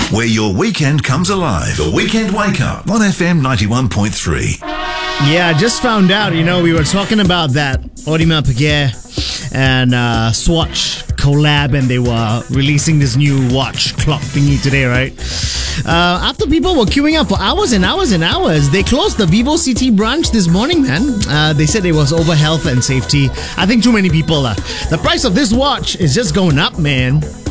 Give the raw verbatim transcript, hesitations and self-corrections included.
where your weekend comes alive. The Weekend Wake Up on F M ninety-one point three. Yeah, I just found out, you know, we were talking about that Audemars Piguet and uh, Swatch collab, and they were releasing this new watch clock thingy today, right? Uh, after people were queuing up for hours and hours and hours, they closed the VivoCity branch this morning, man. Uh, they said it was over health and safety. I think too many people. Uh, the price of this watch is just going up, man.